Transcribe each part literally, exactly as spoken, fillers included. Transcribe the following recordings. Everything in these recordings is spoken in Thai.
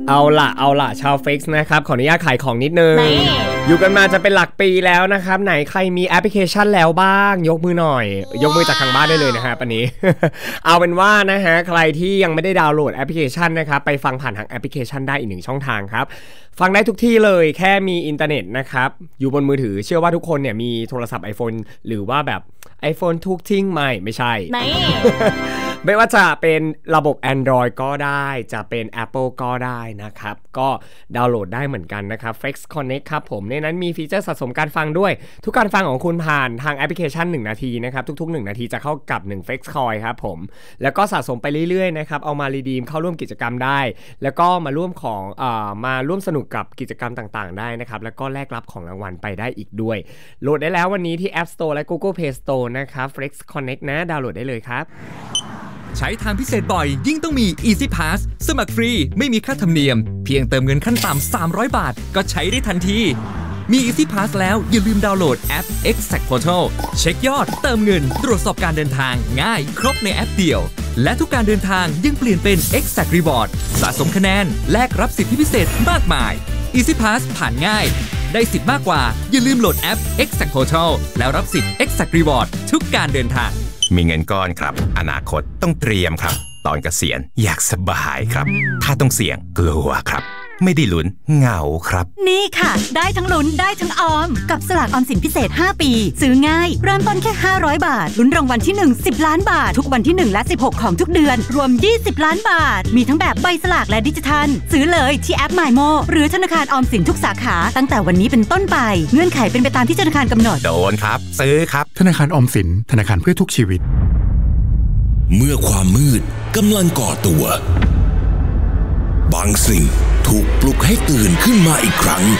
เอาล่ะเอาล่ะชาวเฟกซ์นะครับขออนุญาตขายของนิดนึงอยู่กันมาจะเป็นหลักปีแล้วนะครับไหนใครมีแอปพลิเคชันแล้วบ้างยกมือหน่อยยกมือจากทางบ้านได้เลยนะครับอันนี้ เอาเป็นว่านะฮะใครที่ยังไม่ได้ดาวน์โหลดแอปพลิเคชันนะครับไปฟังผ่านทางแอปพลิเคชันได้อีกหนึ่งช่องทางครับฟังได้ทุกที่เลยแค่มีอินเทอร์เน็ตนะครับอยู่บนมือถือเชื่อว่าทุกคนเนี่ยมีโทรศัพท์ iPhone หรือว่าแบบ iPhone ทุกทิ้งไม่ไม่ใช่ ไม่ว่าจะเป็นระบบ Android ก็ได้จะเป็น Apple ก็ได้นะครับก็ดาวน์โหลดได้เหมือนกันนะครับ Flex Connect ครับผมในนั้นมีฟีเจอร์สะสมการฟังด้วยทุกการฟังของคุณผ่านทางแอปพลิเคชันหนึ่งนาทีนะครับทุกๆหนึ่งนาทีจะเข้ากับหนึ่ง Flex Coin ครับผมแล้วก็สะสมไปเรื่อยๆนะครับเอามารีดีมเข้าร่วมกิจกรรมได้แล้วก็มาร่วมของเอ่อมาร่วมสนุกกับกิจกรรมต่างๆได้นะครับแล้วก็แลกรับของรางวัลไปได้อีกด้วยโหลดได้แล้ววันนี้ที่ App Store และ Google Play Store นะครับ Flex Connect นะดาวน์โหลดได้เลยครับใช้ทางพิเศษบ่อยยิ่งต้องมี Easy Pass สมัครฟรีไม่มีค่าธรรมเนียมเพียงเติมเงินขั้นต่ำสามร้อยบาทก็ใช้ได้ทันทีมี Easy Pass แล้วอย่าลืมดาวน์โหลดแอป Exact Portal เช็คยอดเติมเงินตรวจสอบการเดินทางง่ายครบในแอปเดียวและทุกการเดินทางยังเปลี่ยนเป็น Exact Reward สะสมคะแนนแลกรับสิทธิพิเศษมากมาย Easy Pass ผ่านง่ายได้สิทธิ์มากกว่าอย่าลืมโหลดแอป Exact Portal แล้วรับสิทธิ์ Exact Reward ทุกการเดินทางมีเงินก้อนครับอนาคตต้องเตรียมครับตอนเกษียณอยากสบายครับถ้าต้องเสี่ยงกลัวครับไม่ได้ลุ้นเหงาครับนี่ค่ะได้ทั้งลุ้นได้ทั้งออมกับสลากออมสินพิเศษห้าปีซื้อง่ายเริ่มต้นแค่ห้าร้อยบาทลุ้นรางวัลที่หนึ่ง สิบล้านบาททุกวันที่หนึ่งและสิบหกของทุกเดือนรวมยี่สิบล้านบาทมีทั้งแบบใบสลากและดิจิทัลซื้อเลยที่แอป MyMo หรือธนาคารออมสินทุกสาขาตั้งแต่วันนี้เป็นต้นไปเงื่อนไขเป็นไปตามที่ธนาคารกำหนดโดนครับซื้อครับธนาคารออมสินธนาคารเพื่อทุกชีวิตเมื่อความมืดกำลังก่อตัวบางสิ่งถูกปลุกให้ตื่นขึ้นมาอีกครั้ง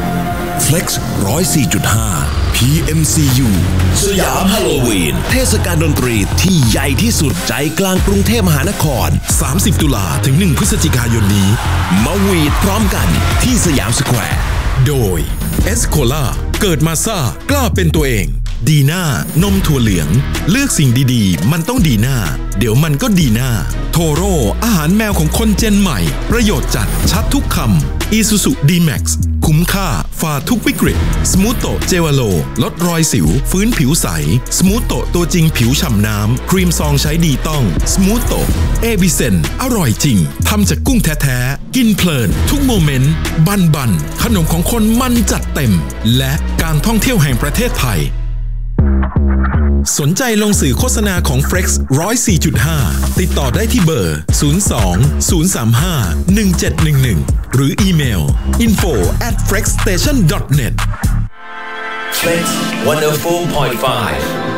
Flex หนึ่งศูนย์สี่จุดห้า พี เอ็ม ซี ยู สยามฮาโลวีนเทศกาลดนตรีที่ใหญ่ที่สุดใจกลางกรุงเทพมหานครสามสิบตุลาถึงหนึ่งพฤศจิกายนนี้มาวีดพร้อมกันที่สยามสแควร์โดยเอสโคล่าเกิดมาซ่ากล้าเป็นตัวเองดีน่านมถั่วเหลืองเลือกสิ่งดีๆมันต้องดีน่าเดี๋ยวมันก็ดีน่าโทโร่อาหารแมวของคนเจนใหม่ประโยชน์จัดชัดทุกคำ Isuzu D-Max คุ้มค่าฝ่าทุกวิกฤตสมูทโตเจวาโลลดรอยสิวฟื้นผิวใสสมูทโตตัวจริงผิวฉ่ำน้ำครีมซองใช้ดีต้องสมูทโตเอบิเซนอร่อยจริงทำจากกุ้งแท้ๆกินเพลินทุกโมเมนต์บันบันขนมของคนมันจัดเต็มและการท่องเที่ยวแห่งประเทศไทยสนใจลงสื่อโฆษณาของ Flex หนึ่งศูนย์สี่จุดห้า ติดต่อได้ที่เบอร์ศูนย์ สอง ศูนย์ สาม ห้า หนึ่ง เจ็ด หนึ่ง หนึ่งหรืออีเมล อินโฟ แอท เฟล็กสเตชัน ดอท เน็ต Flex หนึ่งศูนย์สี่จุดห้า